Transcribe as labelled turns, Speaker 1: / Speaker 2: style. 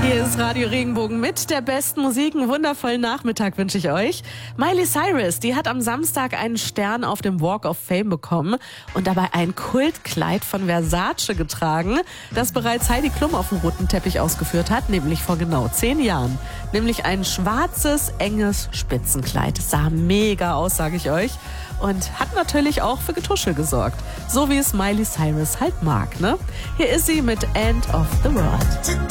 Speaker 1: Hier ist Radio Regenbogen mit der besten Musik. Einen wundervollen Nachmittag wünsche ich euch. Miley Cyrus, die hat am Samstag einen Stern auf dem Walk of Fame bekommen und dabei ein Kultkleid von Versace getragen, das bereits Heidi Klum auf dem roten Teppich ausgeführt hat, nämlich vor genau 10 Jahren. Nämlich ein schwarzes, enges Spitzenkleid. Das sah mega aus, sage ich euch. Und hat natürlich auch für Getuschel gesorgt. So wie es Miley Cyrus halt mag, ne? Hier ist sie mit End of the World.